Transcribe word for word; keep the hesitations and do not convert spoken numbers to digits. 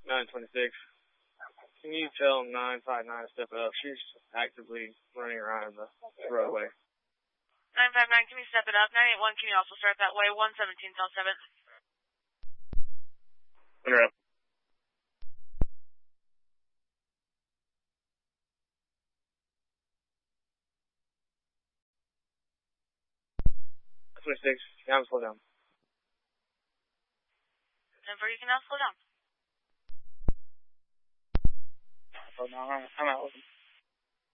nine twenty-six. Can you tell nine five nine to step up? She's actively running around the roadway. nine five nine, can you step it up? nine eight one, can you also start that way? one seventeen, tell seven. Under up. twenty-six, now slow down. ten four, you can now slow down. Oh, no, I'm out with him.